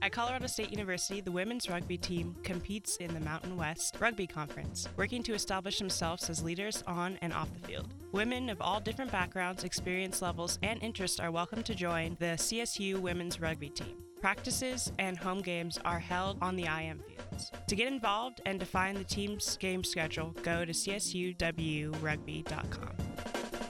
At Colorado State University, the women's rugby team competes in the Mountain West Rugby Conference, working to establish themselves as leaders on and off the field. Women of all different backgrounds, experience levels, and interests are welcome to join the CSU women's rugby team. Practices and home games are held on the IM fields. To get involved and to find the team's game schedule, go to csuwrugby.com.